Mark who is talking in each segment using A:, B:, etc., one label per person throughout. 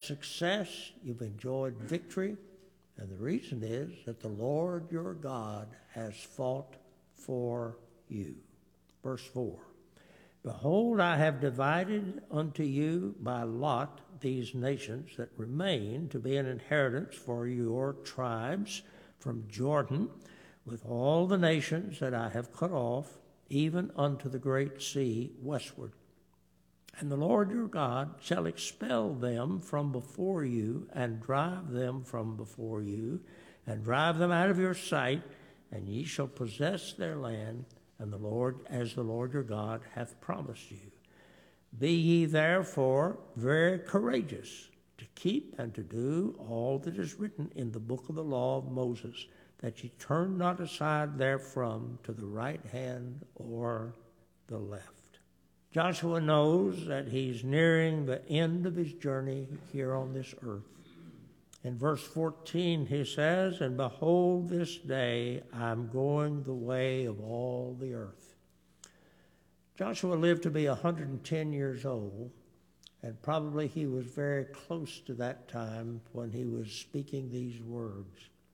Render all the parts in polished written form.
A: success, you've enjoyed victory, and the reason is that the Lord your God has fought for you. Verse 4, behold, I have divided unto you by lot these nations that remain to be an inheritance for your tribes from Jordan, with all the nations that I have cut off, even unto the great sea westward. And the Lord your God shall expel them from before you, and drive them from before you, and drive them out of your sight, and ye shall possess their land, and the Lord, as the Lord your God hath promised you. Be ye therefore very courageous to keep and to do all that is written in the book of the law of Moses, that ye turn not aside therefrom to the right hand or the left. Joshua knows that he's nearing the end of his journey here on this earth. In verse 14 he says, and behold, this day I'm going the way of all the earth. Joshua lived to be 110 years old, and probably he was very close to that time when he was speaking these words.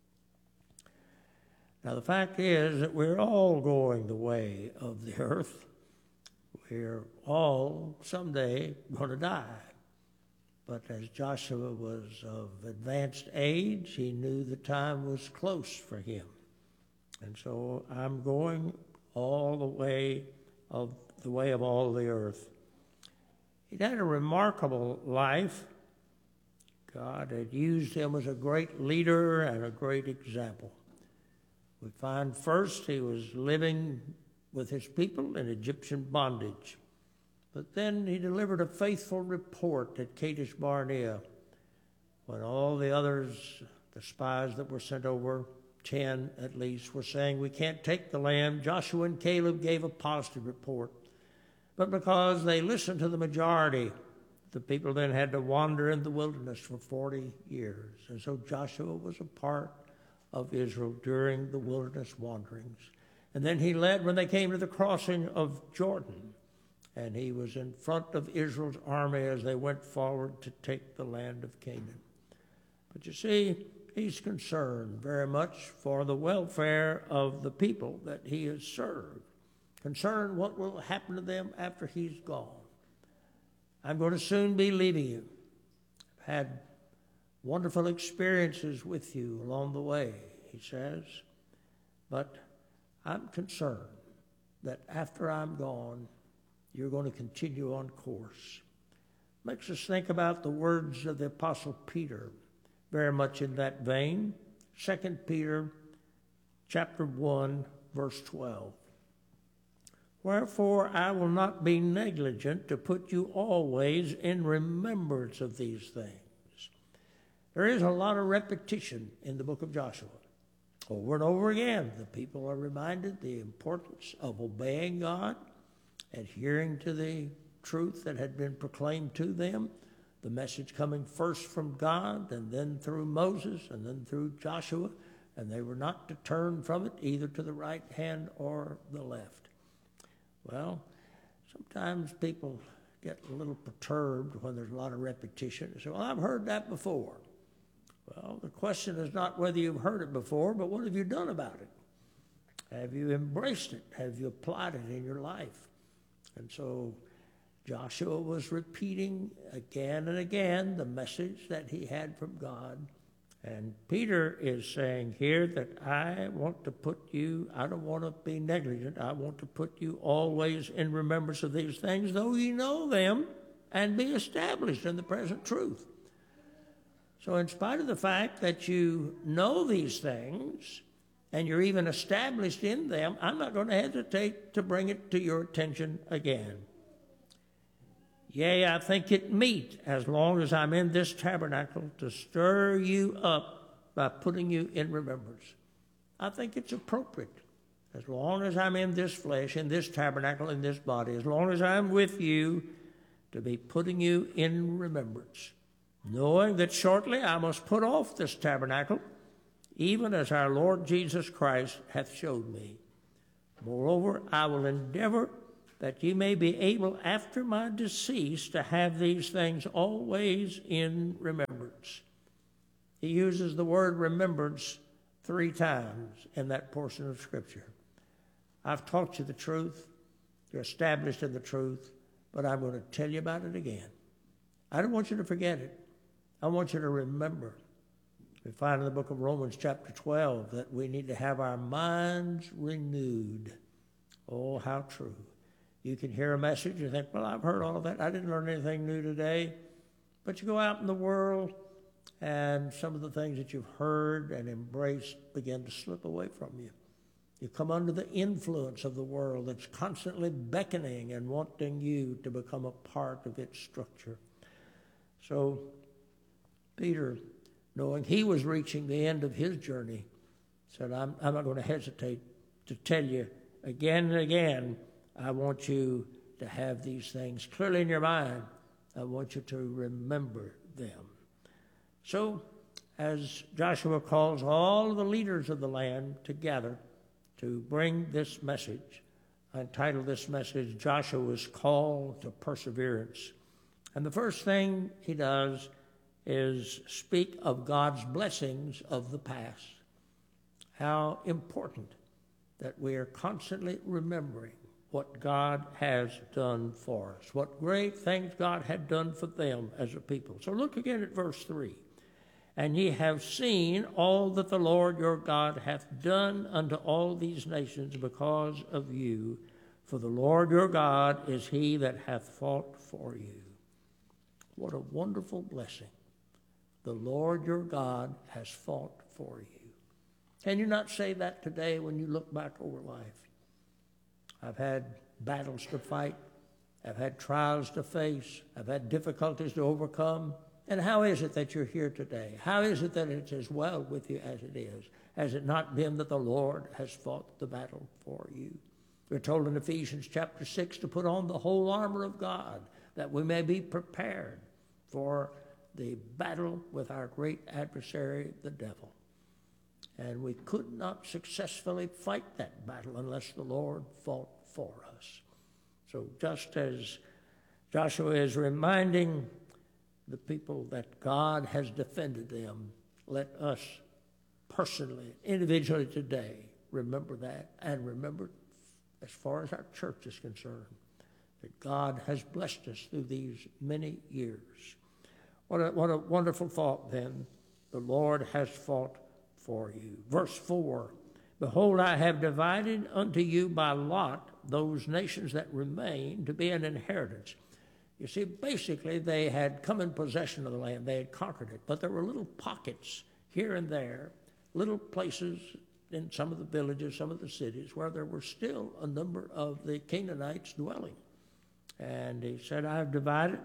A: Now, the fact is that we're all going the way of the earth. We're all someday going to die. But as Joshua was of advanced age, he knew the time was close for him. And so I'm going all the way of all the earth. He'd had a remarkable life. God had used him as a great leader and a great example. We find first he was living with his people in Egyptian bondage. But then he delivered a faithful report at Kadesh Barnea when all the others, the spies that were sent over, 10 at least, were saying, we can't take the land. Joshua and Caleb gave a positive report. But because they listened to the majority, the people then had to wander in the wilderness for 40 years. And so Joshua was a part of Israel during the wilderness wanderings. And then he led when they came to the crossing of Jordan. And he was in front of Israel's army as they went forward to take the land of Canaan. But you see, he's concerned very much for the welfare of the people that he has served. Concerned what will happen to them after he's gone. I'm going to soon be leaving you. I've had wonderful experiences with you along the way, he says. But I'm concerned that after I'm gone, you're going to continue on course. Makes us think about the words of the Apostle Peter, very much in that vein. 2 Peter chapter 1, verse 12. Wherefore I will not be negligent to put you always in remembrance of these things. There is a lot of repetition in the book of Joshua. Over and over again, the people are reminded the importance of obeying God, adhering to the truth that had been proclaimed to them, the message coming first from God and then through Moses and then through Joshua, and they were not to turn from it either to the right hand or the left. Well, sometimes people get a little perturbed when there's a lot of repetition. They say, well, I've heard that before. Well, the question is not whether you've heard it before, but what have you done about it? Have you embraced it? Have you applied it in your life? And so Joshua was repeating again and again the message that he had from God. And Peter is saying here that I want to put you, I don't want to be negligent, I want to put you always in remembrance of these things, though you know them, and be established in the present truth. So in spite of the fact that you know these things, and you're even established in them, I'm not going to hesitate to bring it to your attention again. Yea, I think it meet, as long as I'm in this tabernacle, to stir you up by putting you in remembrance. I think it's appropriate, as long as I'm in this flesh, in this tabernacle, in this body, as long as I'm with you, to be putting you in remembrance, knowing that shortly I must put off this tabernacle, even as our Lord Jesus Christ hath showed me. Moreover, I will endeavor that ye may be able after my decease to have these things always in remembrance. He uses the word remembrance 3 times in that portion of Scripture. I've taught you the truth. You're established in the truth, but I'm going to tell you about it again. I don't want you to forget it. I want you to remember. We find in the book of Romans chapter 12 that we need to have our minds renewed. Oh, how true. You can hear a message and think, well, I've heard all of that. I didn't learn anything new today. But you go out in the world and some of the things that you've heard and embraced begin to slip away from you. You come under the influence of the world that's constantly beckoning and wanting you to become a part of its structure. So Peter, knowing he was reaching the end of his journey, said, I'm not going to hesitate to tell you again and again, I want you to have these things clearly in your mind. I want you to remember them. So, as Joshua calls all of the leaders of the land together to bring this message, I entitled this message, Joshua's Call to Perseverance. And the first thing he does is speak of God's blessings of the past. How important that we are constantly remembering what God has done for us, what great things God had done for them as a people. So look again at verse 3. And ye have seen all that the Lord your God hath done unto all these nations because of you. For the Lord your God is he that hath fought for you. What a wonderful blessing. The Lord your God has fought for you. Can you not say that today when you look back over life? I've had battles to fight. I've had trials to face. I've had difficulties to overcome. And how is it that you're here today? How is it that it's as well with you as it is? Has it not been that the Lord has fought the battle for you? We're told in Ephesians chapter 6 to put on the whole armor of God, that we may be prepared for the battle with our great adversary, the devil. And we could not successfully fight that battle unless the Lord fought for us. So just as Joshua is reminding the people that God has defended them, let us personally, individually today, remember that, and remember, as far as our church is concerned, that God has blessed us through these many years. What a wonderful thought then. The Lord has fought for you. Verse 4, behold, I have divided unto you by lot those nations that remain to be an inheritance. You see, basically they had come in possession of the land. They had conquered it. But there were little pockets here and there, little places in some of the villages, some of the cities, where there were still a number of the Canaanites dwelling. And he said, I have divided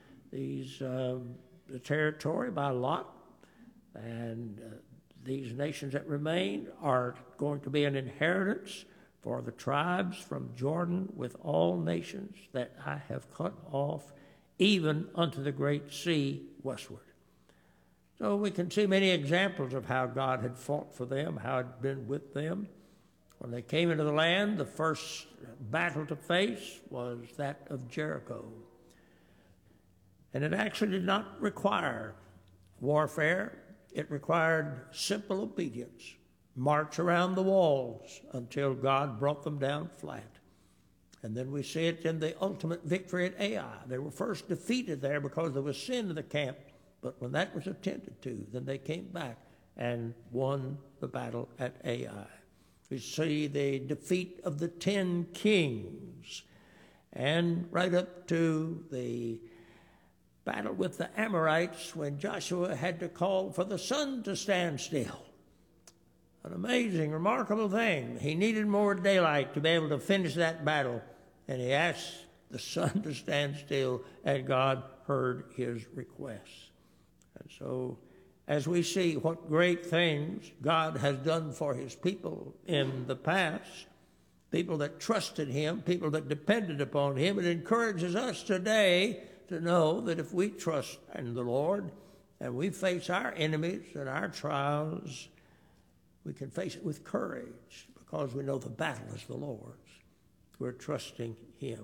A: the territory by lot, and these nations that remain are going to be an inheritance for the tribes from Jordan with all nations that I have cut off, even unto the great sea westward. So we can see many examples of how God had fought for them, how it had been with them. When they came into the land, the first battle to face was that of Jericho. And it actually did not require warfare. It required simple obedience. March around the walls until God brought them down flat. And then we see it in the ultimate victory at Ai. They were first defeated there because there was sin in the camp. But when that was attended to, then they came back and won the battle at Ai. We see the defeat of the 10 kings, and right up to the battle with the Amorites when Joshua had to call for the sun to stand still. An amazing, remarkable thing. He needed more daylight to be able to finish that battle, and he asked the sun to stand still, and God heard his request. And so, as we see what great things God has done for his people in the past, people that trusted him, people that depended upon him, it encourages us today to know that if we trust in the Lord and we face our enemies and our trials, we can face it with courage because we know the battle is the Lord's. we're trusting him.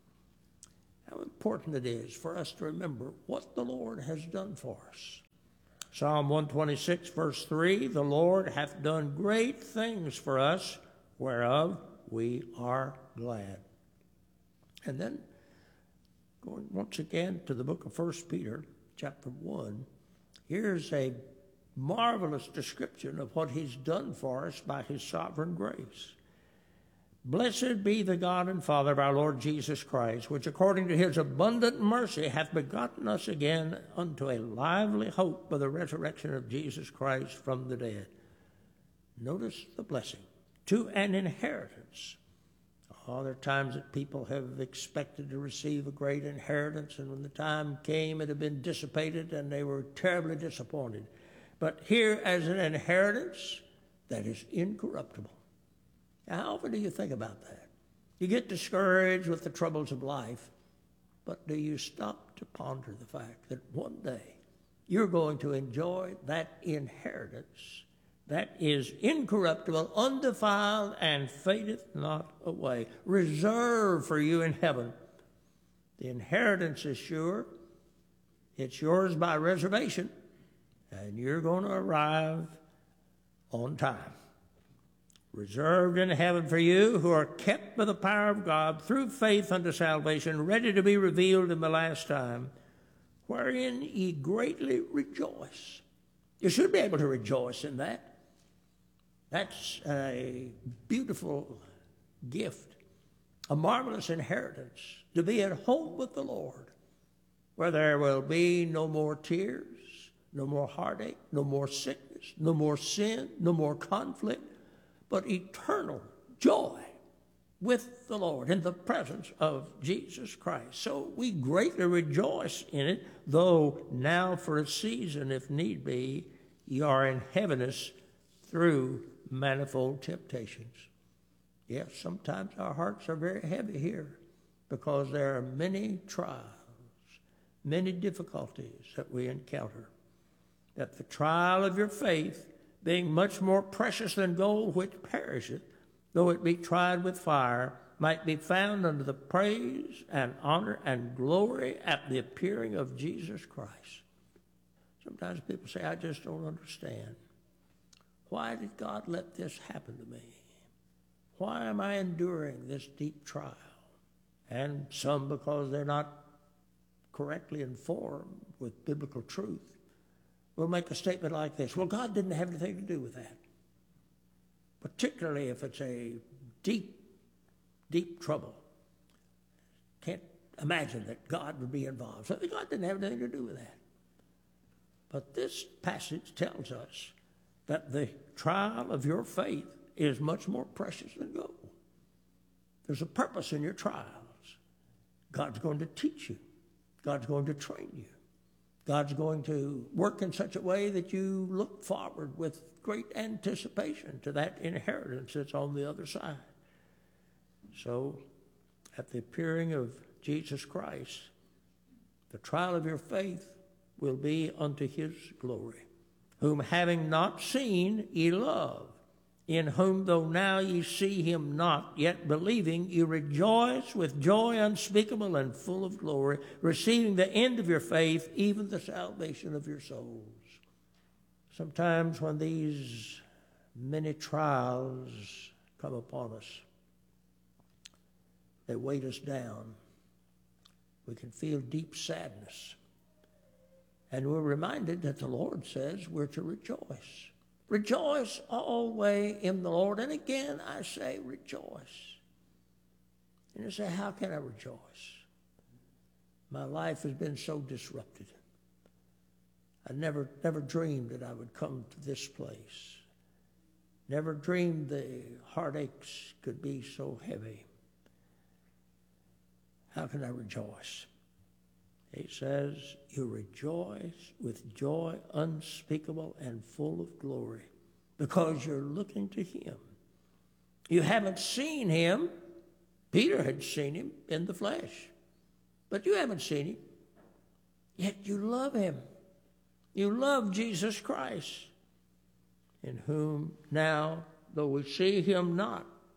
A: How important it is for us to remember what the Lord has done for us. Psalm 126, verse 3, the Lord hath done great things for us, whereof we are glad. And then, going once again to the book of 1 Peter, chapter 1, here's a marvelous description of what he's done for us by his sovereign grace. Blessed be the God and Father of our Lord Jesus Christ, which according to his abundant mercy hath begotten us again unto a lively hope by the resurrection of Jesus Christ from the dead. Notice the blessing. To an inheritance. Oh, there are times that people have expected to receive a great inheritance, and when the time came, it had been dissipated, and they were terribly disappointed. But here as an inheritance that is incorruptible. Now, how often do you think about that? You get discouraged with the troubles of life, but do you stop to ponder the fact that one day you're going to enjoy that inheritance that is incorruptible, undefiled, and fadeth not away, reserved for you in heaven? The inheritance is sure. It's yours by reservation, and you're going to arrive on time. Reserved in heaven for you, who are kept by the power of God through faith unto salvation, ready to be revealed in the last time, wherein ye greatly rejoice. You should be able to rejoice in that. That's a beautiful gift, a marvelous inheritance, to be at home with the Lord, where there will be no more tears, no more heartache, no more sickness, no more sin, no more conflict, but eternal joy with the Lord in the presence of Jesus Christ. So we greatly rejoice in it, though now for a season, if need be, ye are in heaviness through manifold temptations. Yes, sometimes our hearts are very heavy here because there are many trials, many difficulties that we encounter. That the trial of your faith, being much more precious than gold which perisheth, though it be tried with fire, might be found unto the praise and honor and glory at the appearing of Jesus Christ. Sometimes people say, I just don't understand. Why did God let this happen to me? Why am I enduring this deep trial? And some, because they're not correctly informed with biblical truth, will make a statement like this: well, God didn't have anything to do with that. Particularly if it's a deep, deep trouble. Can't imagine that God would be involved. So God didn't have anything to do with that. But this passage tells us that the trial of your faith is much more precious than gold. There's a purpose in your trials. God's going to teach you. God's going to train you. God's going to work in such a way that you look forward with great anticipation to that inheritance that's on the other side. So, at the appearing of Jesus Christ, the trial of your faith will be unto his glory, whom having not seen ye love, in whom though now ye see him not, yet believing ye rejoice with joy unspeakable and full of glory, receiving the end of your faith, even the salvation of your souls. Sometimes when these many trials come upon us, they weight us down. We can feel deep sadness. And we're reminded that the Lord says we're to rejoice. Rejoice always in the Lord. And again, I say rejoice. And you say, how can I rejoice? My life has been so disrupted. I never dreamed that I would come to this place. Never dreamed the heartaches could be so heavy. How can I rejoice? He says, you rejoice with joy unspeakable and full of glory because you're looking to him. You haven't seen him. Peter had seen him in the flesh, but you haven't seen him. Yet you love him. You love Jesus Christ, in whom now, though we see him not,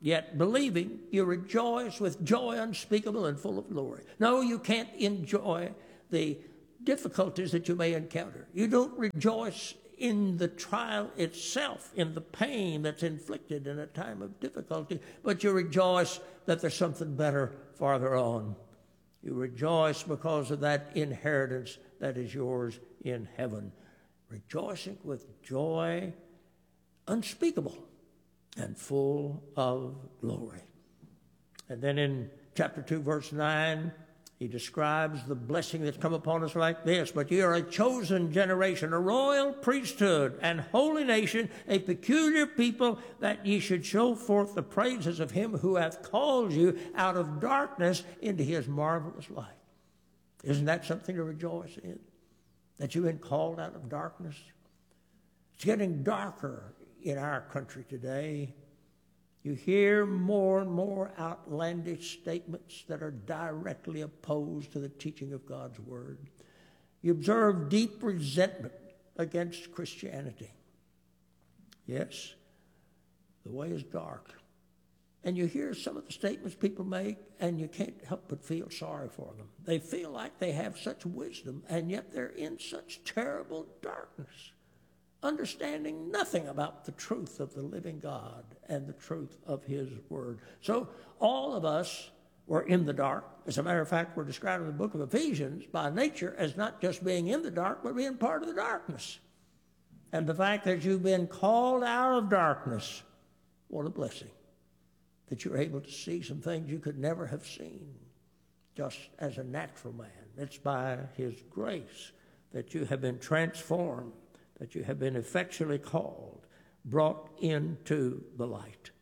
A: yet believing, you rejoice with joy unspeakable and full of glory. No, you can't enjoy the difficulties that you may encounter. You don't rejoice in the trial itself, in the pain that's inflicted in a time of difficulty, but you rejoice that there's something better farther on. You rejoice because of that inheritance that is yours in heaven. Rejoicing with joy unspeakable and full of glory. And then in chapter 2, verse 9, he describes the blessing that's come upon us like this. But ye are a chosen generation, a royal priesthood, and holy nation, a peculiar people, that ye should show forth the praises of him who hath called you out of darkness into his marvelous light. Isn't that something to rejoice in? That you've been called out of darkness? It's getting darker in our country today. You hear more and more outlandish statements that are directly opposed to the teaching of God's Word. You observe deep resentment against Christianity. Yes, the way is dark. And you hear some of the statements people make, and you can't help but feel sorry for them. They feel like they have such wisdom, and yet they're in such terrible darkness, understanding nothing about the truth of the living God and the truth of his word. So all of us were in the dark. As a matter of fact, we're described in the book of Ephesians by nature as not just being in the dark, but being part of the darkness. And the fact that you've been called out of darkness, what a blessing, that you're able to see some things you could never have seen just as a natural man. It's by his grace that you have been transformed, that you have been effectually called, brought into the light.